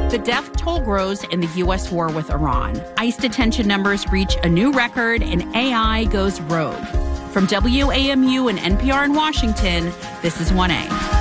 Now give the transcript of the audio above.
The death toll grows in the U.S. war with Iran. ICE detention numbers reach a new record, and AI goes rogue. From WAMU and NPR in Washington, this is 1A.